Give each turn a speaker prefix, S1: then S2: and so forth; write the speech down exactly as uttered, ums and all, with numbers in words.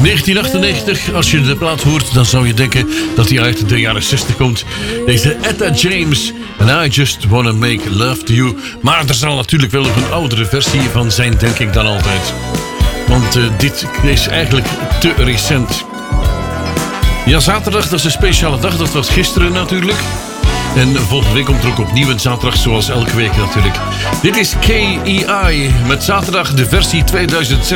S1: negentien achtennegentig, als je de plaat hoort, dan zou je denken dat hij uit de jaren zestig komt. Deze Etta James en I Just Wanna Make Love To You. Maar er zal natuurlijk wel nog een oudere versie van zijn, denk ik dan altijd. Want uh, dit is eigenlijk te recent. Ja, zaterdag, dat is een speciale dag. Dat was gisteren natuurlijk. En volgende week komt er ook opnieuw een zaterdag, zoals elke week natuurlijk. Dit is K E I met zaterdag de versie tweeduizend zes.